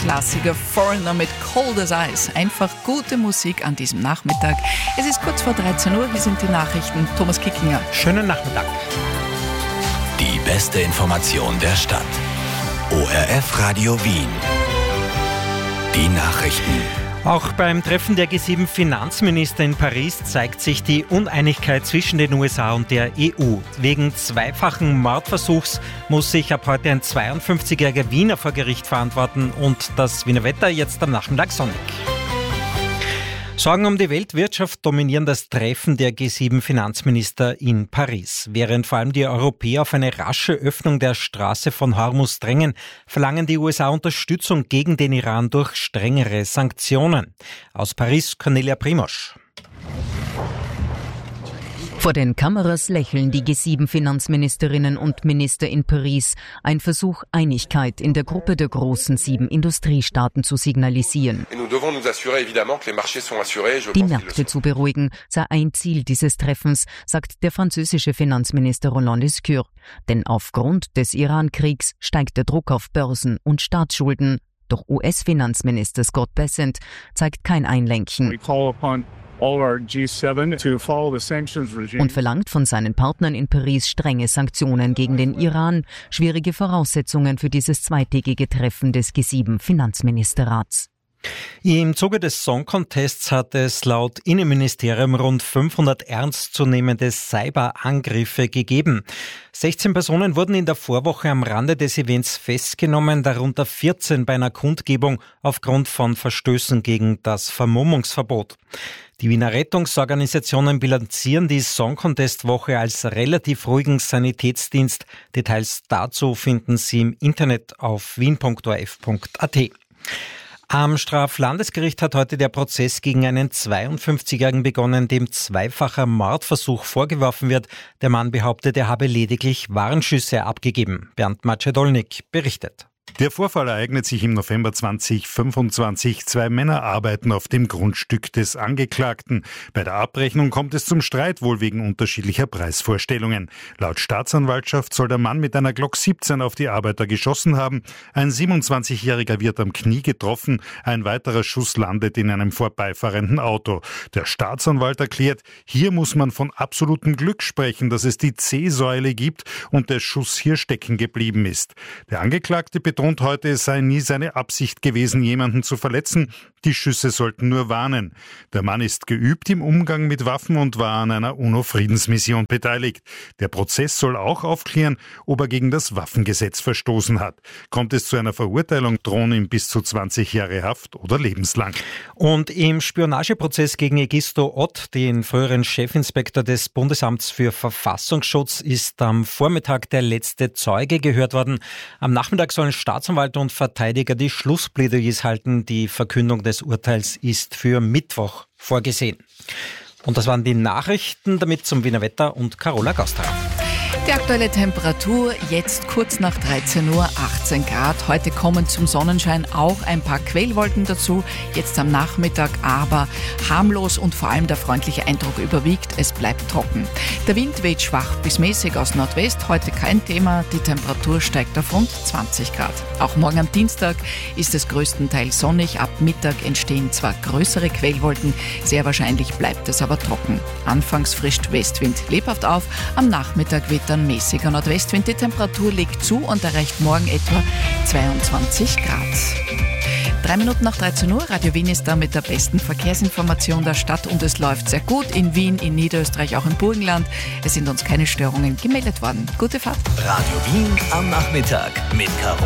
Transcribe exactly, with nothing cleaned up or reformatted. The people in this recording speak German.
Klassiker Foreigner mit Cold as Ice. Einfach gute Musik an diesem Nachmittag. Es ist kurz vor dreizehn Uhr, hier sind die Nachrichten. Thomas Kickinger. Schönen Nachmittag. Die beste Information der Stadt. O R F Radio Wien. Die Nachrichten. Auch beim Treffen der G sieben Finanzminister in Paris zeigt sich die Uneinigkeit zwischen den U S A und der E U. Wegen zweifachen Mordversuchs muss sich ab heute ein zweiundfünfzigjähriger Wiener vor Gericht verantworten und das Wiener Wetter jetzt am Nachmittag sonnig. Sorgen um die Weltwirtschaft dominieren das Treffen der G sieben Finanzminister in Paris. Während vor allem die Europäer auf eine rasche Öffnung der Straße von Hormuz drängen, verlangen die U S A Unterstützung gegen den Iran durch strengere Sanktionen. Aus Paris, Cornelia Primosch. Vor den Kameras lächeln die G sieben Finanzministerinnen und Minister in Paris. Ein Versuch, Einigkeit in der Gruppe der großen sieben Industriestaaten zu signalisieren. Die Märkte zu beruhigen, sei ein Ziel dieses Treffens, sagt der französische Finanzminister Roland Lescure. Denn aufgrund des Iran-Kriegs steigt der Druck auf Börsen und Staatsschulden. Doch U S-Finanzminister Scott Bessent zeigt kein Einlenken und verlangt von seinen Partnern in Paris strenge Sanktionen gegen den Iran. Schwierige Voraussetzungen für dieses zweitägige Treffen des G sieben Finanzministerrats. Im Zuge des Song Contests hat es laut Innenministerium rund fünfhundert ernstzunehmende Cyberangriffe gegeben. sechzehn Personen wurden in der Vorwoche am Rande des Events festgenommen, darunter vierzehn bei einer Kundgebung aufgrund von Verstößen gegen das Vermummungsverbot. Die Wiener Rettungsorganisationen bilanzieren die Song Contest Woche als relativ ruhigen Sanitätsdienst. Details dazu finden Sie im Internet auf wien punkt o r f punkt a t. Am Straflandesgericht hat heute der Prozess gegen einen zweiundfünfzigjährigen begonnen, dem zweifacher Mordversuch vorgeworfen wird. Der Mann behauptet, er habe lediglich Warnschüsse abgegeben. Bernd Macedolnik berichtet. Der Vorfall ereignet sich im November zweitausendfünfundzwanzig. Zwei Männer arbeiten auf dem Grundstück des Angeklagten. Bei der Abrechnung kommt es zum Streit, wohl wegen unterschiedlicher Preisvorstellungen. Laut Staatsanwaltschaft soll der Mann mit einer Glock siebzehn auf die Arbeiter geschossen haben. Ein siebenundzwanzigjähriger wird am Knie getroffen. Ein weiterer Schuss landet in einem vorbeifahrenden Auto. Der Staatsanwalt erklärt, hier muss man von absolutem Glück sprechen, dass es die C-Säule gibt und der Schuss hier stecken geblieben ist. Der Angeklagte betont heute, es sei nie seine Absicht gewesen, jemanden zu verletzen. Die Schüsse sollten nur warnen. Der Mann ist geübt im Umgang mit Waffen und war an einer UNO-Friedensmission beteiligt. Der Prozess soll auch aufklären, ob er gegen das Waffengesetz verstoßen hat. Kommt es zu einer Verurteilung, drohen ihm bis zu zwanzig Jahre Haft oder lebenslang. Und im Spionageprozess gegen Egisto Ott, den früheren Chefinspektor des Bundesamts für Verfassungsschutz, ist am Vormittag der letzte Zeuge gehört worden. Am Nachmittag sollen Staatsanwalt und Verteidiger die Schlussplädoyers halten. Die Verkündung des Urteils ist für Mittwoch vorgesehen. Und das waren die Nachrichten, damit zum Wiener Wetter und Carola Gauster. Die aktuelle Temperatur jetzt kurz nach dreizehn Uhr, achtzehn Grad. Heute kommen zum Sonnenschein auch ein paar Quellwolken dazu, jetzt am Nachmittag aber harmlos und vor allem der freundliche Eindruck überwiegt, es bleibt trocken. Der Wind weht schwach bis mäßig aus Nordwest, heute kein Thema, die Temperatur steigt auf rund zwanzig Grad. Auch morgen am Dienstag ist es größtenteils sonnig, ab Mittag entstehen zwar größere Quellwolken, sehr wahrscheinlich bleibt es aber trocken. Anfangs frischt Westwind lebhaft auf, am Nachmittag weht dann mäßiger Nordwestwind. Die Temperatur legt zu und erreicht morgen etwa zweiundzwanzig Grad. Drei Minuten nach dreizehn Uhr, Radio Wien ist da mit der besten Verkehrsinformation der Stadt und es läuft sehr gut in Wien, in Niederösterreich, auch im Burgenland. Es sind uns keine Störungen gemeldet worden. Gute Fahrt. Radio Wien am Nachmittag mit Carola.